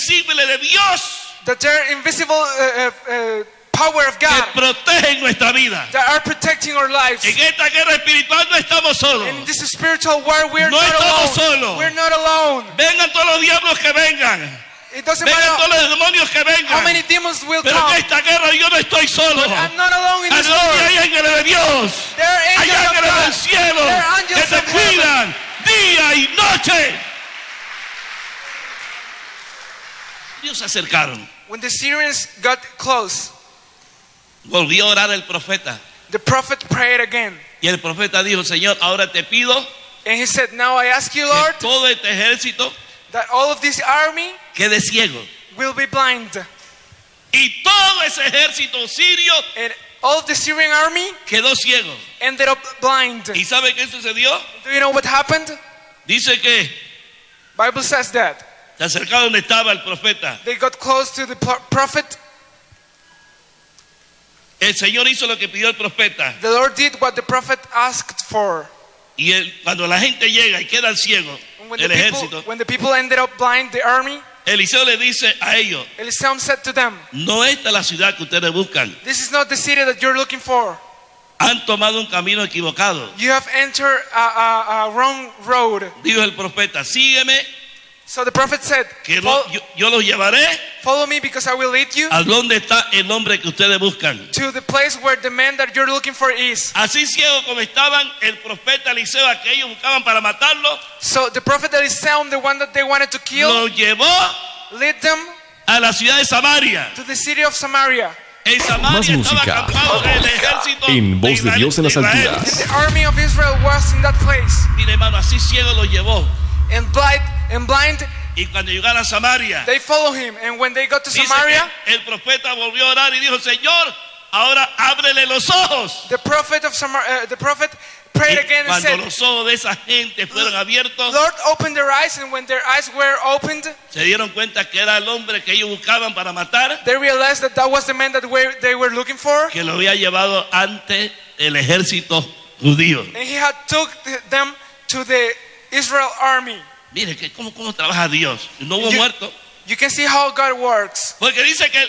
invisible de Dios that they're invisible power of que God protegen nuestra vida. that are protecting our lives. En esta guerra espiritual no estamos solos. In this spiritual war, we're No not estamos alone. solos. We're not alone. Vengan todos los diablos que vengan. It doesn't Vengan matter todos los demonios que how many vengan. demons will Pero en come. esta guerra yo no estoy solo. I'm not alone in this Aleluya, war. hay ángeles de Dios. There are Hay angels of ángeles del God. cielo There are que angels te of heaven. cuidan día y noche. Dios se acercaron. When the Syrians got close, Volvió a orar el profeta. the prophet prayed again. Y el profeta dijo, Señor, ahora te pido And he said, now I ask you, que Lord, todo este ejército that all of this army quede ciego. will be blind. Y todo ese ejército sirio And all of the Syrian army quedó ciego. ended up blind. ¿Y sabe qué sucedió? Do you know what happened? Dice que Bible says that. se acercó donde estaba el profeta. They got close to the prophet. El Señor hizo lo que pidió el profeta. The Lord did what the prophet asked for. Y cuando la gente llega y quedan ciegos, And el ejército, when the people ended up blind, the army, Eliseo le dice a ellos, Eliseo said to them, no esta es la ciudad que ustedes buscan. this is not the city that you're looking for. Han tomado un camino equivocado. You have entered a wrong road. Dijo el profeta, sígueme, So the prophet said, que yo los llevaré follow me because I will lead you a donde está el hombre que ustedes buscan. to the place where the man that you're looking for is. Así ciego como estaban el profeta Eliseo, a que ellos buscaban para matarlo, So the prophet Eliseo, the one that they wanted to kill, lo llevó led them a la ciudad de Samaria. to the city of Samaria. En Samaria Más estaba música. acampado el ejército En voz de Dios en las Israel. alturas. The army of Israel was in that place. Mire, hermano, así ciego lo llevó. And blind, Y cuando llegaron a Samaria, they follow him. And when they got to dice Samaria, que el profeta volvió a orar y dijo, Señor, ahora ábrele los ojos. the prophet prayed Y again and cuando said, los ojos de esa gente fueron abiertos, Lord, open their eyes. And when their eyes were opened, se dieron cuenta que era el hombre que ellos buscaban para matar, they realized that that was the man that they were looking for. que lo había llevado ante el ejército judío. And he had took them to the Israel army. Mire, cómo trabaja Dios. No hubo muerto. You can see how God works. Porque dice que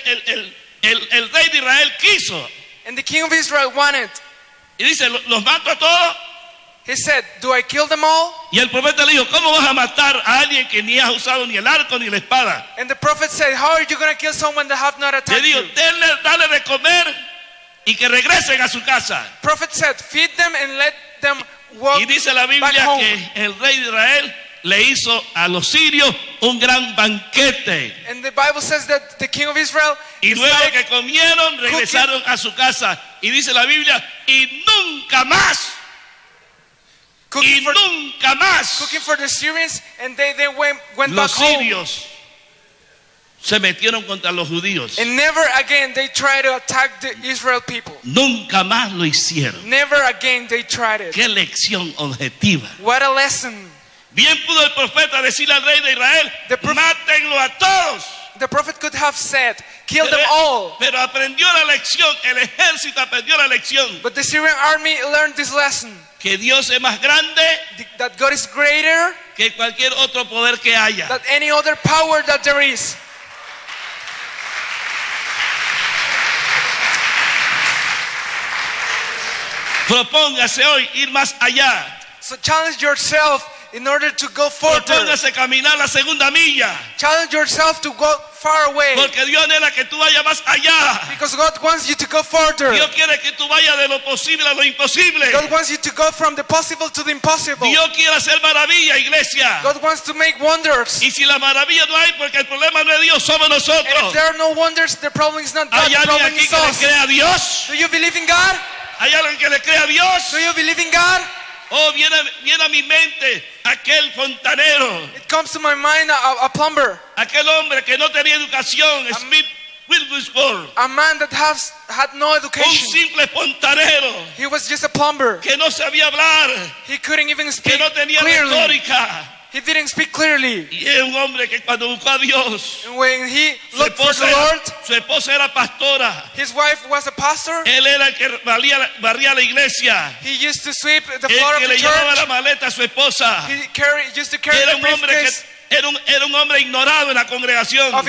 el rey de Israel quiso. And the king of Israel wanted. Y dice, los mato a todos. He said, do I kill them all? Y el profeta le dijo, ¿cómo vas a matar a alguien que ni has usado ni el arco ni la espada? And the prophet said, how are you going to kill someone that have not Le attacked dijo, you? dale de comer y que regresen a su casa. Prophet said, feed them and let them walk Y dice la back Biblia home. que el rey de Israel le hizo a los sirios un gran banquete. And the Bible says that the king of Israel Y is luego like que comieron, regresaron a su casa. Y dice la Biblia, y nunca más, cooking cooking for the Syrians, and they went back los home. sirios se metieron contra los judíos. And never again they try to attack the Israel people. Nunca más lo hicieron. Never again they tried it. Qué lección objetiva. What a lesson. Bien pudo el profeta decirle al rey de Israel, mátenlo a todos. The prophet could have said, kill them all. Pero aprendió la lección, el ejército aprendió la lección. But the Syrian army learned this lesson. Que Dios es más grande That God is greater que cualquier otro poder que haya. than any other power that there is. Propóngase hoy ir más allá. So challenge yourself in order to go further. Propóngase caminar la segunda milla. Challenge yourself to go far away. Porque Dios anhela que tú vayas más allá. Because God wants you to go further. Dios quiere que tú vayas de lo posible a lo imposible. God wants you to go from the possible to the impossible. Dios quiere hacer maravilla, iglesia. God wants to make wonders. Y si la maravilla no hay, porque el problema no es Dios, somos And if nosotros. there are no wonders, the problem is not God, ¿Hay the alguien problem aquí is que le us. crea a Dios? Do you believe in God? ¿Hay alguien que le crea a Dios? Do you believe in God? Oh, viene a mi mente aquel fontanero, It comes to my mind a plumber, aquel hombre que no tenía educación, Smith Wigglesworth, a man that had no un education. simple fontanero He was just a plumber. que no sabía hablar, He couldn't even que speak no tenía clearly. retórica. He didn't speak clearly. Y es un hombre que cuando buscó a Dios, And when he su looked for the Lord, esposa era pastora. his wife was a pastor. Él era el que barría la iglesia, He used to sweep the el floor of que the le llevaba church. la maleta a su esposa. He used to carry Era the un hombre que briefcase era un hombre ignorado en la congregación.